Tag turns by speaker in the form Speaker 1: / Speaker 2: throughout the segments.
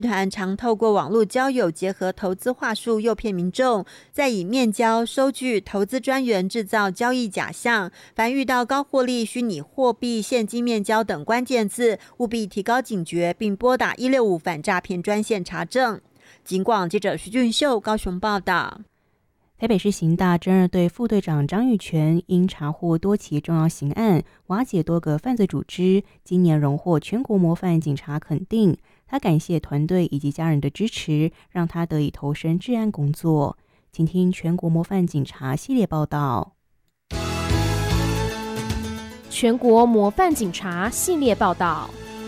Speaker 1: 团常透过网络交友结合投资话术诱骗民众，再以面交、收据、投资专员制造交易假象。凡遇到高获利、虚拟货币、现金面交等关键字，务必提高警觉，并拨打165反诈骗专线查证。警广记者徐俊秀高雄报道。
Speaker 2: 台北市刑大侦2队副队长张玉泉因查获多起重要刑案，瓦解多个犯罪组织，今年荣获全国模范警察肯定。他感谢团队以及家人的支持，让他得以投身治安工作。请听全国模范警察系列报道。
Speaker 3: 全国模范警察系列报道。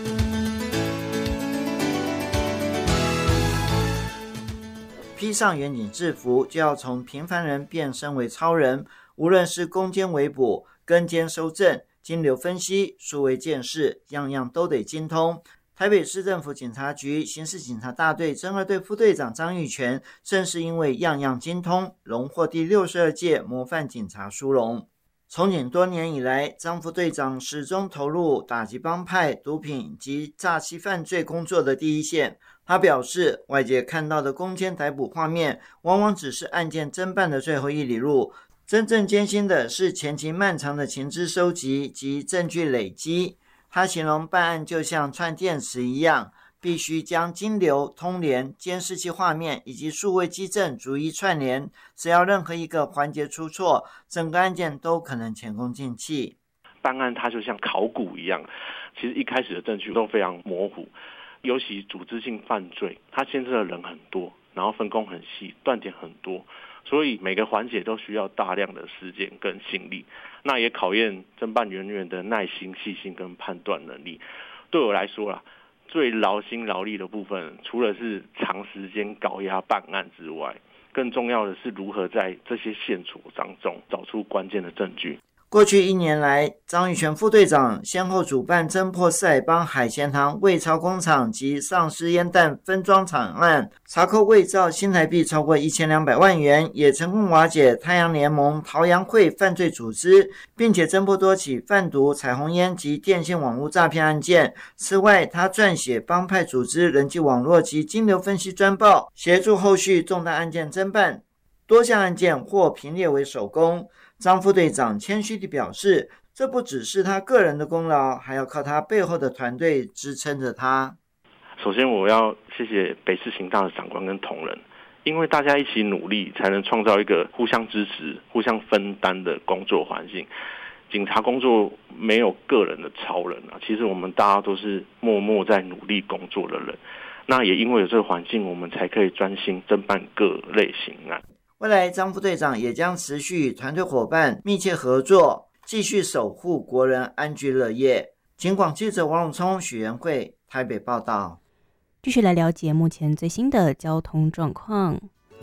Speaker 4: 披上远警制服，就要从平凡人变身为超人。无论是攻坚围捕、跟监收证、金流分析、数位鉴识，样样都得精通。台北市政府警察局刑事警察大队侦2队副队长张玉泉，正是因为样样精通，荣获第62届模范警察殊荣。从警多年以来，张副队长始终投入打击帮派、毒品及诈欺犯罪工作的第一线。他表示，外界看到的攻坚逮捕画面，往往只是案件侦办的最后一里路，真正艰辛的是前期漫长的情资收集及证据累积。他形容办案就像串电池一样，必须将金流、通联、监视器画面以及数位基证逐一串联，只要任何一个环节出错，整个案件都可能前功尽弃。
Speaker 5: 办案它就像考古一样，其实一开始的证据都非常模糊，尤其组织性犯罪，它牵涉的人很多，然后分工很细，断点很多，所以每个环节都需要大量的时间跟心力，那也考验侦办人员的耐心、细心跟判断能力。对我来说啦，最劳心劳力的部分，除了是长时间高压办案之外，更重要的是如何在这些线索当中找出关键的证据。
Speaker 4: 过去1年来，张玉泉副队长先后主办侦破四海帮海鲜堂伪钞工厂及丧尸烟弹分装厂案，查扣伪造新台币超过1200万元，也成功瓦解太阳联盟、桃阳会犯罪组织，并且侦破多起贩毒、彩虹烟及电信网络诈骗案件。此外，他撰写帮派组织人际网络及金流分析专报，协助后续重大案件侦办，多项案件获评列为首功。张副队长谦虚地表示，这不只是他个人的功劳，还要靠他背后的团队支撑着他。
Speaker 5: 首先我要谢谢北市刑大的长官跟同仁，因为大家一起努力，才能创造一个互相支持、互相分担的工作环境。警察工作没有个人的超人啊，其实我们大家都是默默在努力工作的人。那也因为有这个环境，我们才可以专心侦办各类刑案。
Speaker 4: 未来张副队长也将持续与团队伙伴密切合作，继续守护国人安居乐业。警广记者王永聪、许元惠台北报道。
Speaker 2: 继续来了解目前最新的交通状况。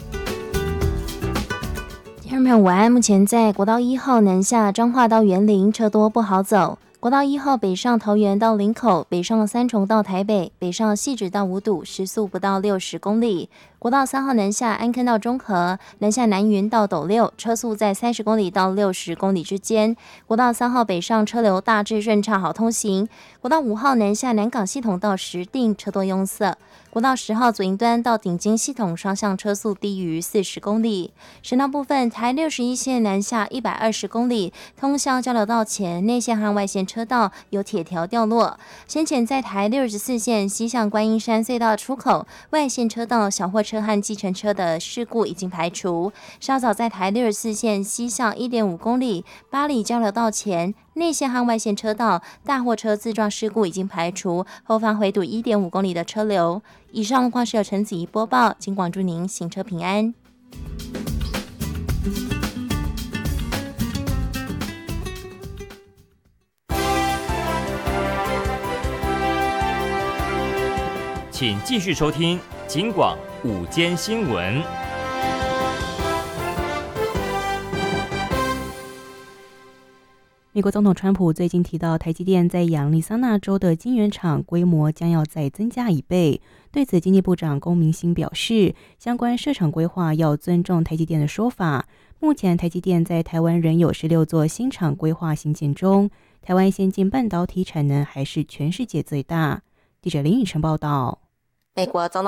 Speaker 6: 听众朋友午安，目前在国道1号南下彰化到员林车多不好走，国道1号北上桃园到林口，北上三重到台北，北上汐止到五堵，时速不到60公里。国道3号南下安坑到中和，南下南云到斗六，车速在30公里到60公里之间。国道3号北上车流大致顺畅好通行。国道5号南下南港系统到石碇，车多拥塞。国道10号左营端到顶金系统双向车速低于40公里。省道部分，台61线南下120公里，通向交流道前内线和外线车道有铁条掉落。先前在台64线西向观音山隧道出口外线车道小货车和计程车的事故已经排除。稍早在台64线西向1.5公里八里交流道前内线和外线车道大货车自撞事故已经排除，后方回堵1.5公里的车流。以上路况是由陈子怡播报，请广祝您行车平安。
Speaker 7: 请继续收听警广午间新闻。
Speaker 2: 美国总统川普最近提到，台积电在亚利桑那州的晶圆厂规模将要再增加1倍。对此，经济部长龚明鑫表示，相关设厂规划要尊重台积电的说法。目前，台积电在台湾仍有16座新厂规划兴建中，台湾先进半导体产能还是全世界最大。记者林宇晨报道。
Speaker 8: 美国总统